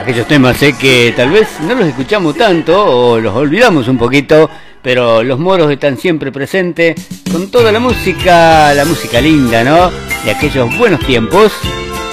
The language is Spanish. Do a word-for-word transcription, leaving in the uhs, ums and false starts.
aquellos temas eh, que tal vez no los escuchamos tanto o los olvidamos un poquito, pero los moros están siempre presentes con toda la música, la música linda, ¿no? De aquellos buenos tiempos.